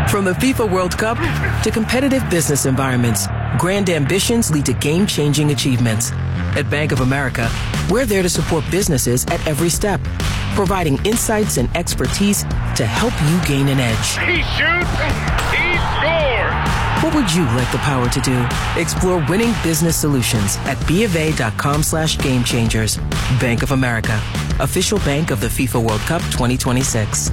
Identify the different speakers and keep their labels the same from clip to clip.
Speaker 1: From the FIFA World Cup to competitive business environments, grand ambitions lead to game-changing achievements. At Bank of America, we're there to support businesses at every step, providing insights and expertise to help you gain an edge.
Speaker 2: He shoots, he scores!
Speaker 1: What would you like the power to do? Explore winning business solutions at BofA.com/gamechangers. Bank of America, official bank of the FIFA World Cup 2026.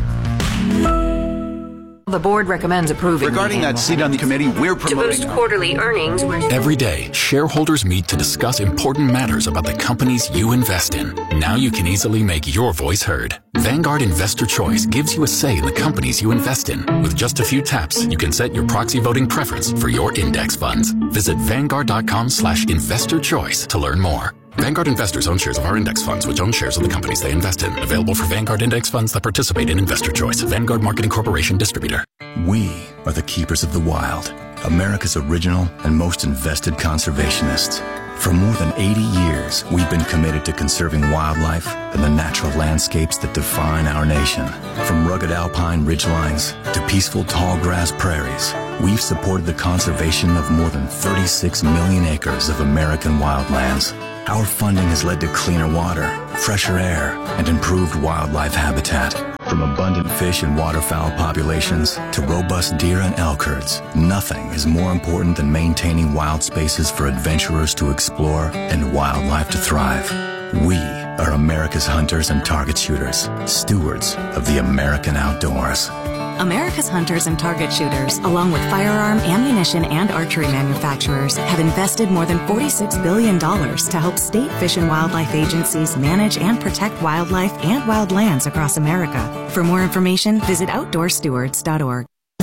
Speaker 3: The board recommends approving.
Speaker 4: Regarding that seat on the committee, we're promoting.
Speaker 3: To boost quarterly earnings.
Speaker 5: Every day, shareholders meet to discuss important matters about the companies you invest in. Now you can easily make your voice heard. Vanguard Investor Choice gives you a say in the companies you invest in. With just a few taps, you can set your proxy voting preference for your index funds. Visit Vanguard.com/investor choice to learn more. Vanguard investors own shares of our index funds, which own shares of the companies they invest in. Available for Vanguard index funds that participate in Investor Choice. Vanguard Marketing Corporation distributor.
Speaker 6: We are the keepers of the wild, America's original and most invested conservationists. For more than 80 years, we've been committed to conserving wildlife and the natural landscapes that define our nation. From rugged alpine ridgelines to peaceful tall grass prairies, we've supported the conservation of more than 36 million acres of American wildlands. Our funding has led to cleaner water, fresher air, and improved wildlife habitat. From abundant fish and waterfowl populations to robust deer and elk herds, nothing is more important than maintaining wild spaces for adventurers to explore and wildlife to thrive. We are America's hunters and target shooters, stewards of the American outdoors.
Speaker 7: America's hunters and target shooters, along with firearm, ammunition, and archery manufacturers, have invested more than $46 billion to help state fish and wildlife agencies manage and protect wildlife and wildlands across America. For more information, visit OutdoorStewards.org.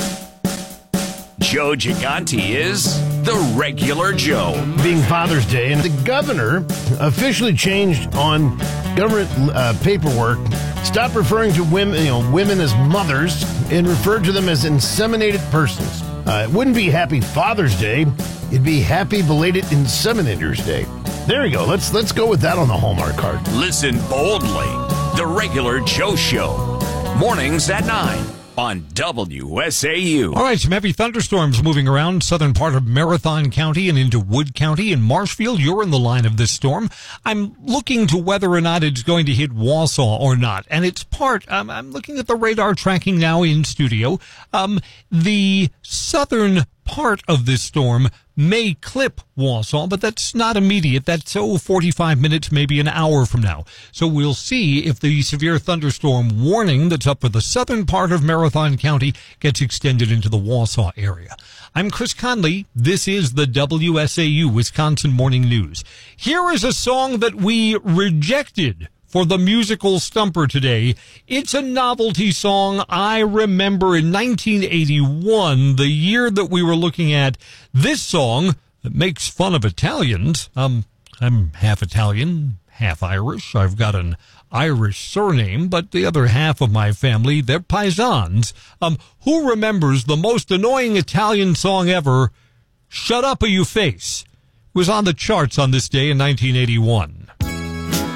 Speaker 8: Joe Gigante is the regular Joe.
Speaker 9: Being Father's Day, and the governor officially changed on government paperwork. Stop referring to women as mothers and refer to them as inseminated persons. It wouldn't be Happy Father's Day. It'd be Happy Belated Inseminators Day. There you go. Let's go with that on the Hallmark card.
Speaker 8: Listen boldly. The regular Joe Show. Mornings at 9 on WSAU.
Speaker 10: All right, some heavy thunderstorms moving around southern part of Marathon County and into Wood County. In Marshfield, you're in the line of this storm. I'm looking to whether or not it's going to hit Wausau or not. And it's part, I'm looking at the radar tracking now in studio. The southern part of this storm may clip Wausau, but that's not immediate. That's 45 minutes, maybe an hour from now. So we'll see if the severe thunderstorm warning that's up for the southern part of Marathon County gets extended into the Wausau area. I'm Chris Conley. This is the WSAU Wisconsin Morning News. Here is a song that we rejected for the musical Stumper today. It's a novelty song. I remember in 1981, the year that we were looking at, this song that makes fun of Italians. I'm half Italian, half Irish. I've got an Irish surname, but the other half of my family, they're paisans. Who remembers the most annoying Italian song ever, Shut Up or You Face? It was on the charts on this day in 1981.